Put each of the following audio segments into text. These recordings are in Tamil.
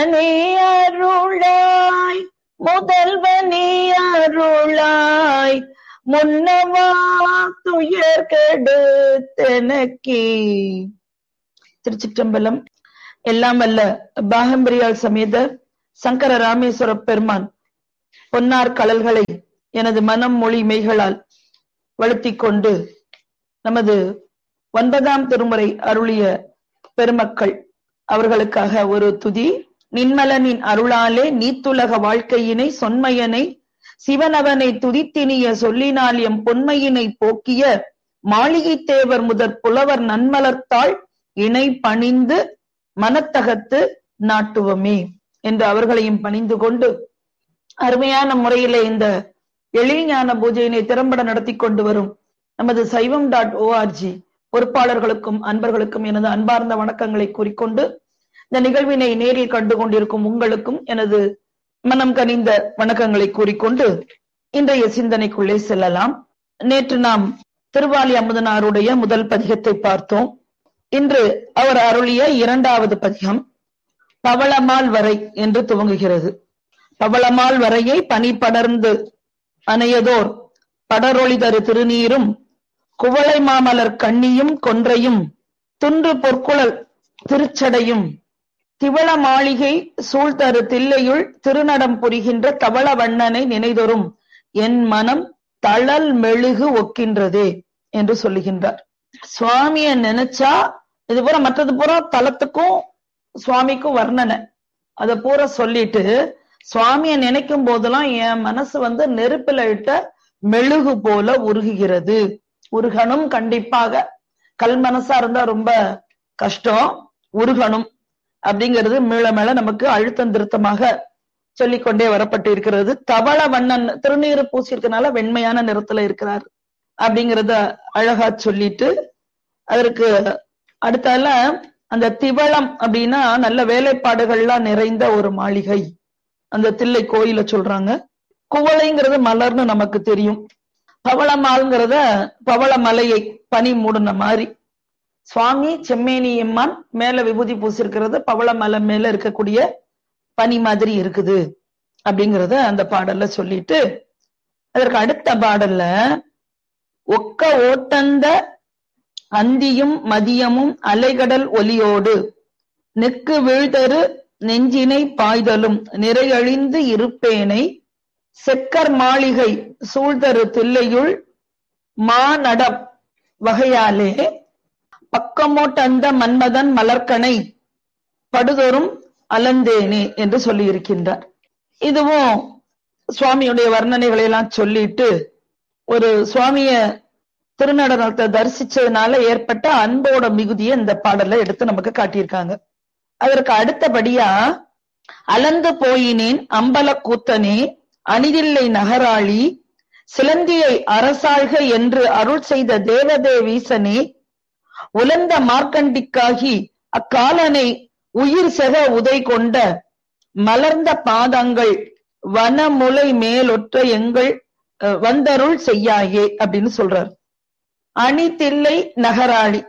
நீ அருளாய் முதல்வனே அருளாய் முன்னவா துயர் கெடுத்தனக்கே. திருச்சிற்றம்பலம். எல்லாம் வல்ல பாகம்பிரியால் சமேத சங்கர ராமேஸ்வர பெருமான் பொன்னார் கழல்களை எனது மனம் மொழி மெய்களால் வழுத்திக் கொண்டு நமது 9ஆம் திருமுறை அருளிய பெருமக்கள் அவர்களுக்காக ஒரு துதி. நின்மலனின் அருளாலே நீத்துலக வாழ்க்கையினை சொன்மையனை சிவனவனை துதித்தினிய சொல்லினால் எம் பொன்மையினை போக்கிய மாளிகை தேவர் முதற் புலவர் நன்மலர்த்தாள் இணை பணிந்து மனத்தகத்து நாட்டுவமே என்று அவர்களையும் பணிந்து கொண்டு அருமையான முறையிலே இந்த எழில்ஞான பூஜையினை திறம்பட நடத்தி கொண்டு வரும் நமது சைவம்.org பொறுப்பாளர்களுக்கும் அன்பர்களுக்கும் எனது அன்பார்ந்த வணக்கங்களை கூறிக்கொண்டு இந்த நிகழ்வினை நேரில் கண்டு கொண்டிருக்கும் உங்களுக்கும் எனது மனம் கனிந்த வணக்கங்களை கூறிக்கொண்டு இன்றைய சிந்தனைக்குள்ளே செல்லலாம். நேற்று நாம் திருவாலி அமுதனாருடைய முதல் பதிகத்தை பார்த்தோம். இன்று அவர் அருளிய 2வது பதிகம் பவளமால் வரை என்று துவங்குகிறது. பவளமால் வரையை பனி படர்ந்து அணையதோர் படரொளி தரு திருநீரும் குவளை மாமலர் கண்ணியும் கொன்றையும் துன்று பொற்குழல் திருச்சடையும் திவள மாளிகை சூழ்தரு தில்லையுள் திருநடம் புரிகின்ற தவள வண்ணனை நினைதொரும் என் மனம் தளல் மெழுகு ஒக்கின்றதே என்று சொல்லுகின்றார். சுவாமிய நினைச்சா இது பூரா மற்றது பூரா தலத்துக்கும் சுவாமிக்கும் வர்ணனை அத பூரா சொல்லிட்டு சுவாமிய நினைக்கும் போதெல்லாம் என் மனசு நெருப்புல இட்ட மெழுகு போல உருகுகிறது. உருகணும், கண்டிப்பாக. கல் மனசா இருந்தா ரொம்ப கஷ்டம். உருகணும் அப்படிங்கிறது மேல மேல நமக்கு அழுத்தம் திருத்தமாக சொல்லிக்கொண்டே வரப்பட்டு இருக்கிறது. தவள வண்ணன் திருநீறு பூசிருக்கனால வெண்மையான நிறத்துல இருக்கிறார் அப்படிங்கறத அழகா சொல்லிட்டு அதற்கு அடுத்தால அந்த திவளம் அப்படின்னா நல்ல வேலைப்பாடுகள்லாம் நிறைந்த ஒரு மாளிகை அந்த தில்லை கோயில சொல்றாங்க. குவளைங்கிறது மலர்னு நமக்கு தெரியும். பவளமால்ங்கிறத பவள மலையை பனி மூடின மாதிரி சுவாமி செம்மேனியம்மான் மேல விபூதி பூசிருக்கிறது பவள மலை மேல இருக்கக்கூடிய பனி மாதிரி இருக்குது அப்படிங்கறத அந்த பாடல்ல சொல்லிட்டு அதற்கு அடுத்த பாடல்ல ஒக்க ஓட்டந்த அந்தியும் மதியமும் அலைகடல் ஒலியோடு நெக்கு வீழ்தரு நெஞ்சினை பாய்தலும் நிறையழிந்து இருப்பேனை செக்கர் மாளிகை சூழ்தரு தில்லையுள் மாநடம் வகையாலே பக்கமோட்டந்த மன்மதன் மலர்கனை படுதொரும் அலந்தேனே என்று சொல்லி இருக்கின்றார். இதுவும் சுவாமியுடைய வர்ணனைகளை எல்லாம் சொல்லிட்டு ஒரு சுவாமிய திருநடனத்தை தரிசிச்சதுனால ஏற்பட்ட அன்போட மிகுதியை இந்த பாடல்ல எடுத்து நமக்கு காட்டியிருக்காங்க. அதற்கு அடுத்தபடியா அலந்து போயினேன் அம்பல கூத்தனே அணிதில்லை நகராளி சிலந்தியை அரசாள்க என்று அருள் செய்த தேவதேவீசனே உலர்ந்த மார்க்கண்டிக்காகி அக்காலனை உயிர் செக உதை கொண்ட மலர்ந்த பாதங்கள் வனமுலை மேலொற்ற எங்கள் வந்தருள் செய்யாயே அப்படின்னு சொல்றார். அணி தில்லை நகராளி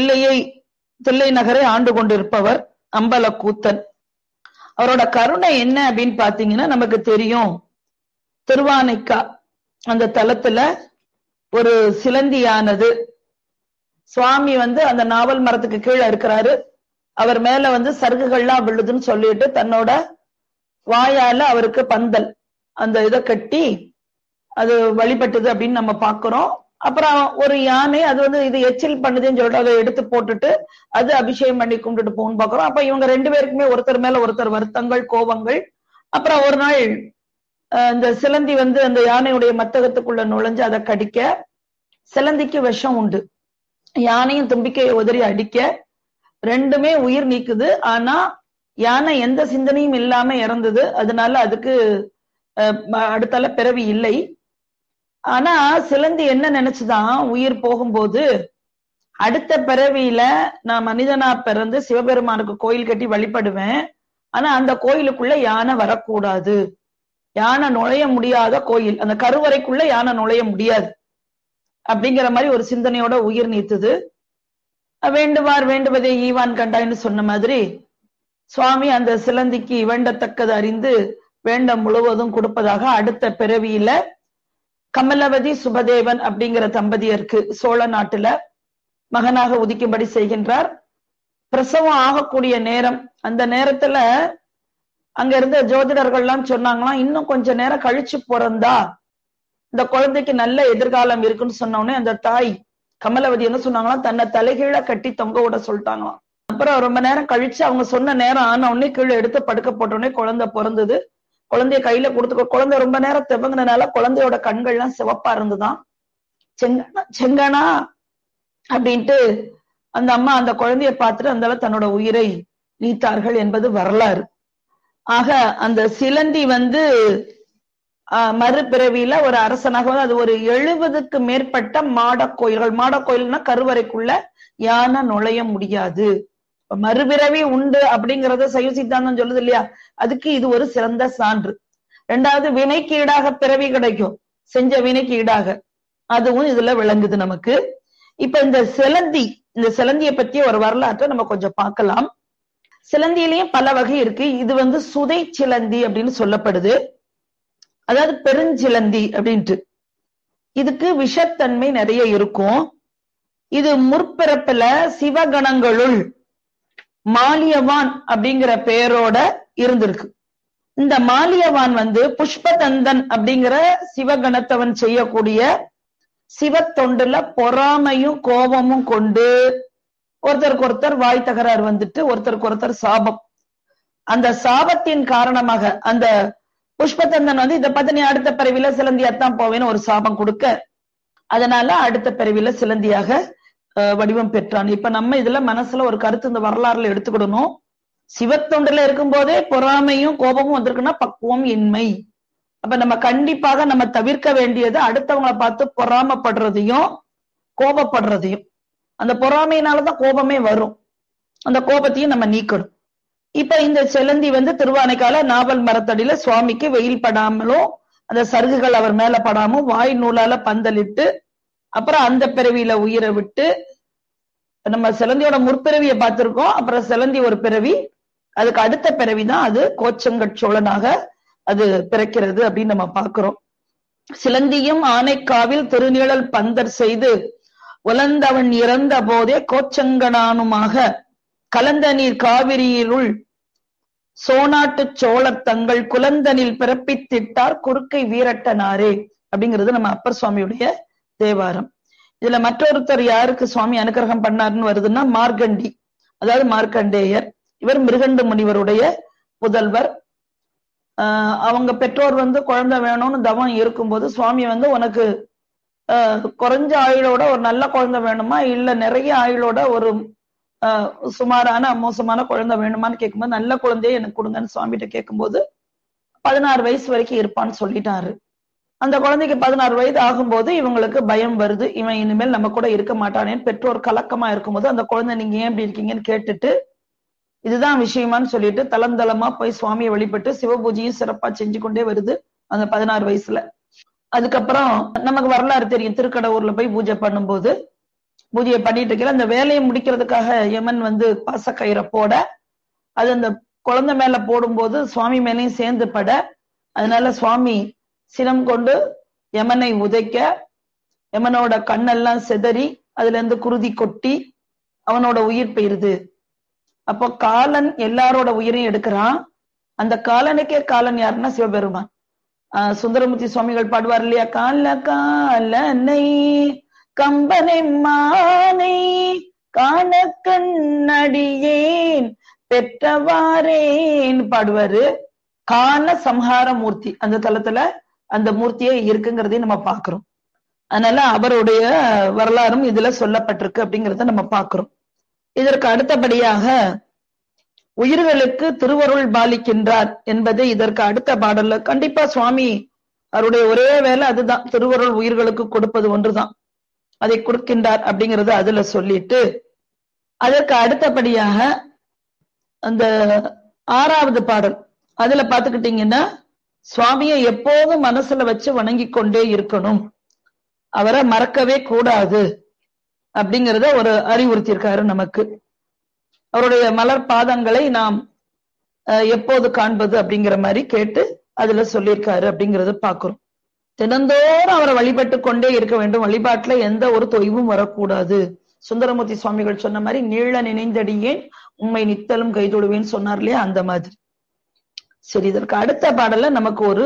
தில்லை நகரை ஆண்டு கொண்டிருப்பவர் அம்பல கூத்தன். அவரோட கருணை என்ன அப்படின்னு பாத்தீங்கன்னா நமக்கு தெரியும். திருவானைக்கா அந்த தலத்துல ஒரு சிலந்தியானது சுவாமி அந்த நாவல் மரத்துக்கு கீழே இருக்கிறாரு. அவர் மேல சருகுகள்லாம் விழுதுன்னு சொல்லிட்டு தன்னோட வாயால அவருக்கு பந்தல் அந்த இதை கட்டி அது வழிபட்டது அப்படின்னு நம்ம பாக்குறோம். அப்புறம் ஒரு யானை அது இது எச்சில் பண்ணுதுன்னு சொல்லிட்டு அதை எடுத்து போட்டுட்டு அது அபிஷேகம் பண்ணி கும்பிட்டுட்டு போகணும்னு பாக்குறோம். அப்ப இவங்க 2 பேருக்குமே ஒருத்தர் மேல ஒருத்தர் வருத்தங்கள் கோபங்கள். அப்புறம் ஒரு நாள் இந்த சிலந்தி அந்த யானையுடைய மத்தகத்துக்குள்ள நுழைஞ்சு அதை கடிக்க சிலந்திக்கு விஷம் உண்டு. யானையும் தும்பிக்கையை உதறி அடிக்க 2மே உயிர் நீக்குது. ஆனா யானை எந்த சிந்தனையும் இல்லாம இறந்தது. அதனால அதுக்கு அடுத்தால பிறவி இல்லை. ஆனா சிலந்தி என்ன நினைச்சுதான் உயிர் போகும்போது அடுத்த பிறவியில நான் மனிதனா பிறந்து சிவபெருமானுக்கு கோயில் கட்டி வழிபடுவேன். ஆனா அந்த கோயிலுக்குள்ள யானை வரக்கூடாது, யானை நுழைய முடியாத கோயில், அந்த கருவறைக்குள்ள யானை நுழைய முடியாது அப்படிங்கிற மாதிரி ஒரு சிந்தனையோட உயிர் நீத்துது. வேண்டுவார் வேண்டுவதே ஈவான் கண்டாயின்னு சொன்ன மாதிரி சுவாமி அந்த சிலந்திக்கு வேண்டத்தக்கது அறிந்து வேண்டம் முழுவதும் கொடுப்பதாக அடுத்த பிறவியில கமலவதி சுபதேவன் அப்படிங்கிற தம்பதியருக்கு சோழ நாட்டுல மகனாக உதிக்கும்படி செய்கின்றார். பிரசவம் ஆகக்கூடிய நேரம், அந்த நேரத்துல அங்க இருந்த ஜோதிடர்கள்லாம் சொன்னாங்களாம், இன்னும் கொஞ்ச நேரம் கழிச்சு பிறந்தா இந்த குழந்தைக்கு நல்ல எதிர்காலம் இருக்குன்னு சொன்ன உடனே அந்த தாய் கமலவதி என்ன சொன்னாங்களாம், தன்னை தலைகீழ கட்டி தொங்க விட சொல்லிட்டாங்களாம். அப்புறம் ரொம்ப நேரம் கழிச்சு அவங்க சொன்ன நேரம் ஆன உடனே கீழே எடுத்து படுக்க போட்ட உடனே குழந்தை பிறந்தது. குழந்தைய கையில கொடுத்து, குழந்தை ரொம்ப நேரம் தெவங்கினால குழந்தையோட கண்கள்லாம் சிவப்பா இருந்துதான். செங்கனா அப்படின்ட்டு அந்த அம்மா அந்த குழந்தைய பார்த்துட்டு அந்த தன்னோட உயிரை நீத்தார்கள் என்பது வரலாறு. ஆக அந்த சிலந்தி மறுபிறவியில ஒரு அரசனாக, அது ஒரு 70க்கு மேற்பட்ட மாட கோயில்கள், மாட கோயில்னா கருவறைக்குள்ள யானை நுழைய முடியாது. மறுபிறவி உண்டு அப்படிங்கறத சைவ சித்தாந்தம் சொல்லுது இல்லையா, அதுக்கு இது ஒரு சிறந்த சான்று. ரெண்டாவது, வினைக்கு ஈடாக பிறவி கிடைக்கும், செஞ்ச வினைக்கு ஈடாக, அதுவும் இதுல விளங்குது நமக்கு. இப்ப இந்த சிலந்திய பத்தி ஒரு வரலாற்றை நம்ம கொஞ்சம் பார்க்கலாம். சிலந்தியிலையும் பல வகை இருக்கு. இது சுதை சிலந்தி அப்படின்னு சொல்லப்படுது, அதாவது பெருஞ்சிலந்தி அப்படின்ட்டு. இதுக்கு விஷத்தன்மை நிறைய இருக்கும். இது முற்பிறப்புல சிவகணங்களுள் மாலியவான் அப்படிங்கிற பெயரோட இருந்திருக்கு. இந்த மாலியவான் புஷ்பதந்தன் அப்படிங்கிற சிவகணத்தவன் செய்யக்கூடிய சிவத்தொண்டுல பொறாமையும் கோபமும் கொண்டு ஒருத்தருக்கு ஒருத்தர் வாய் தகராறு ஒருத்தருக்கு ஒருத்தர் சாபம். அந்த சாபத்தின் காரணமாக அந்த புஷ்பதந்தன் இதை பார்த்து நீ அடுத்த பிறவில சிலந்தியாத்தான் போவேன்னு ஒரு சாபம் கொடுக்க, அதனால அடுத்த பிறவில சிலந்தியாக வடிவம் பெற்றான். இப்ப நம்ம இதுல மனசுல ஒரு கருத்து இந்த வரலாறுல எடுத்துக்கிடணும். சிவத்தொண்டுல இருக்கும் போதே பொறாமையும் கோபமும் வந்திருக்குன்னா பக்குவம் இன்மை. அப்ப நம்ம கண்டிப்பாக நம்ம தவிர்க்க வேண்டியது அடுத்தவங்களை பார்த்து பொறாமப்படுறதையும் கோபப்படுறதையும். அந்த பொறாமையினாலதான் கோபமே வரும், அந்த கோபத்தையும் நம்ம நீக்கணும். இப்ப இந்த சிலந்தி திருவானைக்கால நாவல் மரத்தடியில சுவாமிக்கு வெயில் படாமலும் அந்த சருகுகள் அவர் மேல படாமலும் வாய் நூலால பந்தலிட்டு, அப்புறம் அந்த பிறவியில உயிரை விட்டு, நம்ம சிலந்தியோட முற்பிறவியை பார்த்திருக்கோம். அப்புறம் சிலந்தி ஒரு பிறவி, அதுக்கு அடுத்த பிறவிதான் அது கோச்சங்கட்சோழனாக அது பிறக்கிறது அப்படின்னு நம்ம பார்க்கிறோம். சிலந்தியும் ஆனைக்காவில் திருநிழல் பந்தர் செய்து உலர்ந்தவன் இறந்த போதே கோச்சங்கனானுமாக கலந்த நீர் காவிரியிலுள் சோனாட்டு சோழர் தங்கள் குலந்தனில் பிறப்பித்திட்டார் குறுக்கை வீரட்டனாரே அப்படிங்கிறது நம்ம அப்பர் சுவாமியுடைய தேவாரம். இதுல மற்றொருத்தர் யாருக்கு சுவாமி அனுகிரகம் பண்ணாருன்னு வருதுன்னா மார்கண்டி, அதாவது மார்க்கண்டேயர். இவர் மிருகண்டு முனிவருடைய புதல்வர். அவங்க பெற்றோர் குழந்தை வேணும்னு தவம் இருக்கும்போது சுவாமி உனக்கு குறைஞ்ச ஆயுளோட ஒரு நல்ல குழந்தை வேணுமா, இல்ல நிறைய ஆயுளோட ஒரு சுமாரான மோசமான குழந்தை வேணுமான்னு கேட்கும்போது நல்ல குழந்தைய எனக்கு கொடுங்கன்னு சுவாமிகிட்ட கேட்கும்போது 16 வயசு வரைக்கும் இருப்பான்னு சொல்லிட்டாரு. அந்த குழந்தைக்கு 16 வயது ஆகும்போது இவங்களுக்கு பயம் வருது, இவன் இனிமேல் நம்ம கூட இருக்க மாட்டானேன்னு. பெற்றோர் கலக்கமா இருக்கும்போது அந்த குழந்தை நீங்க ஏன் இப்படி இருக்கீங்கன்னு கேட்டுட்டு இதுதான் விஷயமான்னு சொல்லிட்டு தளந்தளமா போய் சுவாமியை வழிபட்டு சிவபூஜையும் சிறப்பா செஞ்சு கொண்டே வருது அந்த 16 வயசுல. அதுக்கப்புறம் நமக்கு வரலாறு தெரியும், திருக்கடவுர்ல போய் பூஜை பண்ணும்போது பூஜையை பண்ணிட்டு இருக்கல அந்த வேலையை முடிக்கிறதுக்காக யமன் பாசக்கயிறை போட, அது அந்த குழந்தை மேல போடும்போது சுவாமி மேலையும் சேர்ந்து பட, அதனால சுவாமி சினம் கொண்டு யமனை உதைக்க, யமனோட கண்ணெல்லாம் சிதறி அதுல இருந்து குருதி கொட்டி அவனோட உயிர் போயிருது. அப்போ காலன் எல்லாரோட உயிரையும் எடுக்கிறான். அந்த காலனுக்கே காலன் யாருன்னா சிவபெருமான். சுந்தரமூர்த்தி சுவாமிகள் பாடுவார் இல்லையா, கால காலனை கம்பனை மானை காண கண்ணடியேன் பெற்றவாரேன் பாடுவாரு. கால சம்ஹார மூர்த்தி அந்த தலத்துல அந்த மூர்த்தியே இருக்குங்கிறதையும் நம்ம பாக்குறோம். அதனால அவருடைய வரலாறும் இதுல சொல்லப்பட்டிருக்கு அப்படிங்கிறத நம்ம பாக்குறோம். இதற்கு அடுத்தபடியாக உயிர்களுக்கு திருவருள் பாலிக்கின்றார் என்பது இதற்கு அடுத்த பாடல்ல கண்டிப்பா சுவாமி அவருடைய ஒரே வேலை அதுதான், திருவருள் உயிர்களுக்கு கொடுப்பது ஒன்றுதான், அதை கொடுக்கின்றார் அப்படிங்கறது அதுல சொல்லிட்டு, அதற்கு அடுத்தபடியாக அந்த 6வது பாடல் அதுல பாத்துக்கிட்டீங்கன்னா சுவாமியை எப்போதும் மனசுல வச்சு வணங்கி கொண்டே இருக்கணும், அவரை மறக்கவே கூடாது அப்படிங்கிறத ஒரு அறிவுறுத்தியிருக்காரு நமக்கு. அவருடைய மலர் பாதங்களை நாம் எப்போது காண்பது அப்படிங்கிற மாதிரி கேட்டு அதுல சொல்லியிருக்காரு அப்படிங்கறத பாக்குறோம். தினந்தோறும் அவரை வழிபட்டு கொண்டே இருக்க வேண்டும். வழிபாட்டுல எந்த ஒரு தொய்வும் வரக்கூடாது. சுந்தரமூர்த்தி சுவாமிகள் சொன்ன மாதிரி நீள நினைந்தடியேன் உண்மை நித்தலும் கைதொடுவேன்னு சொன்னார் இல்லையா, அந்த மாதிரி. சரி, இதற்கு அடுத்த பாடல்ல நமக்கு ஒரு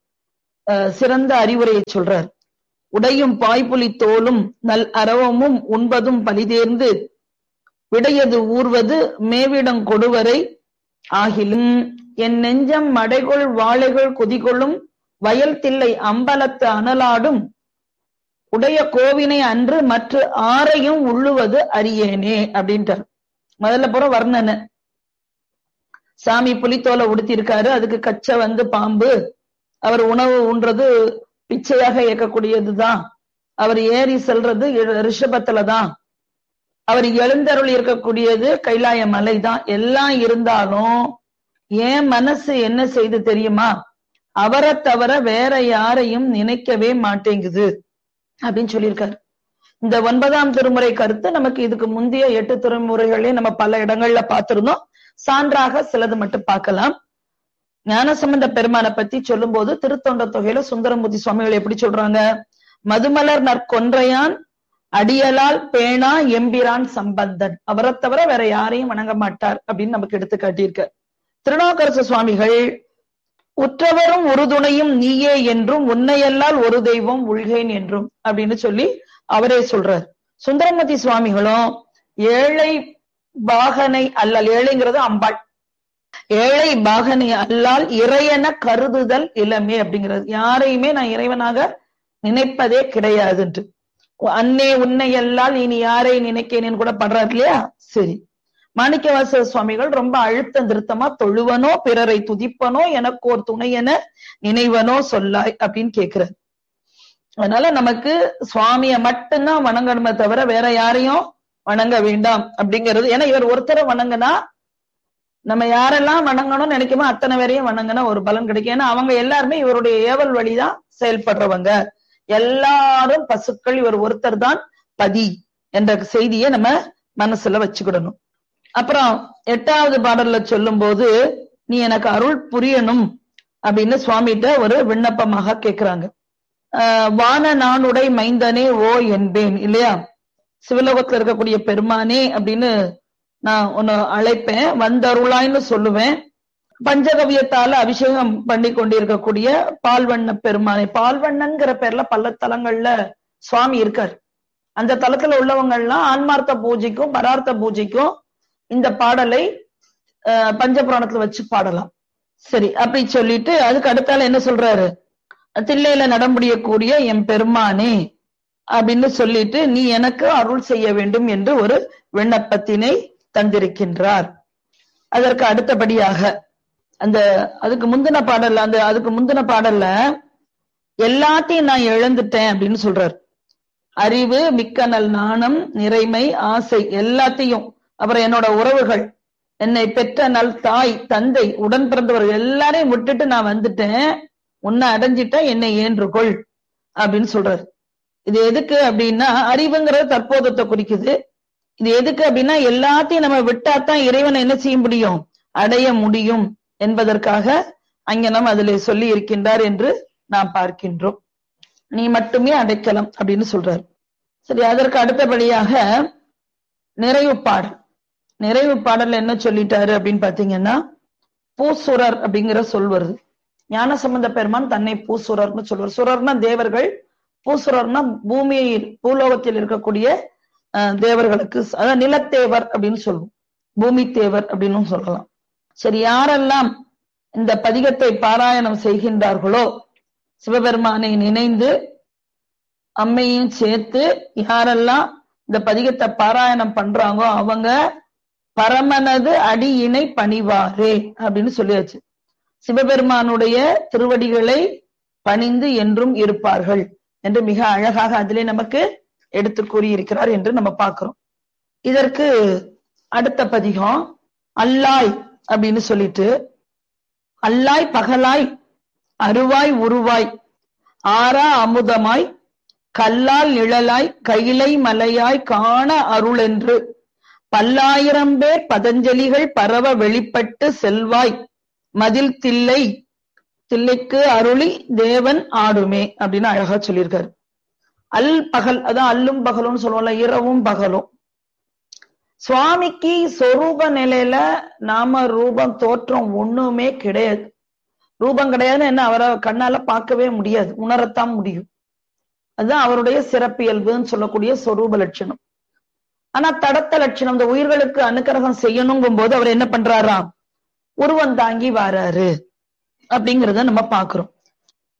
சிறந்த அறிவுரையை சொல்றார். உடையும் பாய்புலி தோலும் நல் அரவமும் உண்பதும் பலிதேர்ந்து விடையது ஊர்வது மேவிடம் கொடுவரை ஆகிலும் என் நெஞ்சம் மடைகொள் வாழைகள் குதிகொள்ளும் வயல் தில்லை அம்பலத்து அனலாடும் உடைய கோவினை அன்று மற்ற ஆரையும் உள்ளுவது அறியேனே அப்படின்ட்டார். முதல்ல போற வர்ணனை. சாமி புலித்தோலை உடுத்திருக்காரு, அதுக்கு கச்சை பாம்பு. அவர் உணவு உண்றது பிச்சையாக இயக்கக்கூடியதுதான். அவர் ஏறி செல்றது ரிஷபத்துலதான். அவர் எழுந்தருள் இருக்கக்கூடியது கைலாய மலை தான். எல்லாம் இருந்தாலும் என் மனசு என்ன செய்து தெரியுமா, அவரை தவிர வேற யாரையும் நினைக்கவே மாட்டேங்குது அப்படின்னு சொல்லியிருக்காரு. இந்த 9ஆம் திருமுறை கருத்து நமக்கு இதுக்கு முந்தைய 8 திருமுறைகளே நம்ம பல இடங்கள்ல பார்த்திருந்தோம். சான்றாக சிலது மட்டும் பார்க்கலாம். ஞானசம்பந்த பெருமானை பத்தி சொல்லும் போது திருத்தொண்ட தொகையில சுந்தரமூர்த்தி சுவாமிகள் எப்படி சொல்றாங்க, மதுமலர் நற்கொன்றையான் அடியலால் பேணா எம்பிரான் சம்பந்தன், அவரை தவிர வேற யாரையும் வணங்க மாட்டார் அப்படின்னு நமக்கு எடுத்து காட்டியிருக்க. திருநாவுக்கரசு சுவாமிகள் உற்றவரும் உறுதுணையும் நீயே என்றும் உன்னையல்லால் ஒரு தெய்வம் உள்கேன் என்றும் அப்படின்னு சொல்லி அவரே சொல்றார். சுந்தரமூர்த்தி சுவாமிகளும் ஏழை பாகனை அல்லல், ஏழைங்கிறது அம்பாள், ஏழை பாகனை அல்லால் இறையென கருதுதல் இளமே அப்படிங்கிறது. யாரையுமே நான் இறைவனாக நினைப்பதே கிடையாதுன்று. அன்னே உன்னை அல்லால் இனி யாரை நினைக்கேன்னு கூட படுறாரு இல்லையா. சரி, மாணிக்கவாசக சுவாமிகள் ரொம்ப அழுத்தம் திருத்தமா தொழுவனோ பிறரை துதிப்பனோ எனக்கோர் துணையென நினைவனோ சொல்லாய் அப்படின்னு கேட்கிறார். அதனால நமக்கு சுவாமிய மட்டும்தான் வணங்கணுமே தவிர வேற யாரையும் வணங்க வேண்டாம் அப்படிங்கிறது. ஏன்னா இவர் ஒருத்தரை வணங்கினா நம்ம யாரெல்லாம் வணங்கணும்னு நினைக்குமோ அத்தனை பேரையும் வணங்கினா ஒரு பலன் கிடைக்கும். ஏன்னா அவங்க எல்லாருமே இவருடைய ஏவல் வழிதான் செயல்படுறவங்க. எல்லாரும் பசுக்கள், இவர் ஒருத்தர் தான் பதி என்ற செய்தியை நம்ம மனசுல வச்சுக்கிடணும். அப்புறம் 8வது பாடல்ல சொல்லும் போது நீ எனக்கு அருள் புரியணும் அப்படின்னு சுவாமிகிட்ட ஒரு விண்ணப்பமாக கேட்கிறாங்க. வான நானுடை மைந்தனே ஓ என்பேன் இல்லையா, சிவலோகத்துல இருக்கக்கூடிய பெருமானே அப்படின்னு நான் உன்னை அழைப்பேன், வந்தருளாய்ன்னு சொல்லுவேன். பஞ்சகவியத்தால அபிஷேகம் பண்ணி கொண்டிருக்கக்கூடிய பால்வண்ண பெருமானே, பால்வண்ணன்கிற பேர்ல பல தலங்கள்ல சுவாமி இருக்காரு. அந்த தலத்துல உள்ளவங்க எல்லாம் ஆன்மார்த்த பூஜைக்கும் பரார்த்த பூஜைக்கும் இந்த பாடலை பஞ்சபுராணத்துல வச்சு பாடலாம். சரி, அப்படி சொல்லிட்டு அதுக்கு அடுத்தால என்ன சொல்றாரு, தில்லையில நடமுடியக்கூடிய என் பெருமானே அப்படின்னு சொல்லிட்டு நீ எனக்கு அருள் செய்ய வேண்டும் என்று ஒரு விண்ணப்பத்தினை தந்திருக்கின்றார். அதற்கு அடுத்தபடியாக அதுக்கு முந்தின பாடல்ல எல்லாத்தையும் நான் இழந்துட்டேன் அப்படின்னு சொல்றார். அறிவு, மிக்கனல் நாணம், நிறைமை, ஆசை எல்லாத்தையும், அப்புறம் என்னோட உறவுகள், என்னை பெற்ற நல் தாய் தந்தை உடன் பிறந்தவர்கள் எல்லாரையும் விட்டுட்டு நான் வந்துட்டேன், உன்னை அடைஞ்சிட்டா என்னை ஏற்றுக்கொள் அப்படின்னு சொல்றாரு. இது எதுக்கு அப்படின்னா, அறிவுங்கிறது தற்போதத்தை குறிக்குது. இது எதுக்கு அப்படின்னா, எல்லாத்தையும் நம்ம விட்டாத்தான் இறைவனை என்ன செய்ய முடியும், அடைய முடியும் என்பதற்காக அங்கனம் அதிலே சொல்லி இருக்கின்றார் என்று நாம் பார்க்கின்றோம். நீ மட்டுமே அடைக்கலாம் அப்படின்னு சொல்றாரு. சரி, அதற்கு அடுத்தபடியாக நிறைவு பாடல்ல என்ன சொல்லிட்டாரு அப்படின்னு பாத்தீங்கன்னா, பூசுரர் அப்படிங்கிற சொல் வருது. ஞானசம்பந்த பெருமான் தன்னை பூசுரர்னு சொல்வார். சுரர்னா தேவர்கள், பூசுரர்னா பூமியில் பூலோகத்தில் இருக்கக்கூடிய தேவர்களுக்கு, அதாவது நிலத்தேவர் அப்படின்னு சொல்லுவோம், பூமி தேவர் அப்படின்னு சொல்லலாம். சரி, யாரெல்லாம் இந்த பதிகத்தை பாராயணம் செய்கின்றார்களோ, சிவபெருமானை நினைந்து அம்மையும் சேர்த்து யாரெல்லாம் இந்த பதிகத்தை பாராயணம் பண்றாங்கோ அவங்க பரமனது அடியினை பணிவாரே அப்படின்னு சொல்லியாச்சு. சிவபெருமானுடைய திருவடிகளை பணிந்து என்றும் இருப்பார்கள் என்று மிக அழகாக அதிலே நமக்கு எடுத்து கூறியிருக்கிறார் என்று நம்ம பார்க்கிறோம். இதற்கு அடுத்த பதிகம் அல்லாய் அப்படின்னு சொல்லிட்டு, அல்லாய் பகலாய் அருவாய் உருவாய் ஆரா அமுதமாய் கல்லால் நிழலாய் கையிலை மலையாய் காண அருளென்று பல்லாயிரம் பேர் பதஞ்சலிகள் பரவ வெளிப்பட்டு செல்வாய் மதில் தில்லை, தில்லைக்கு அருளி தேவன் ஆடுமே அப்படின்னு அழகா சொல்லியிருக்காரு. அல் பகல், அதான் அல்லும் பகலும் சொல்லுவோம்ல, இரவும் பகலும். சுவாமிக்கு சொரூப நிலையில நாம ரூபம் தோற்றம் ஒண்ணுமே கிடையாது. ரூபம் கிடையாதுன்னு என்ன, அவரை கண்ணால பார்க்கவே முடியாது, உணரத்தான் முடியும். அதுதான் அவருடைய சிறப்பியல்புன்னு சொல்லக்கூடிய சொரூப லட்சணம். ஆனா தடத்த லட்சணம், இந்த உயிர்களுக்கு அனுக்கிரகம் செய்யணுங்கும் போது அவர் என்ன பண்றாராம், உருவம் தாங்கி வாராரு அப்படிங்கிறத நம்ம பாக்குறோம்.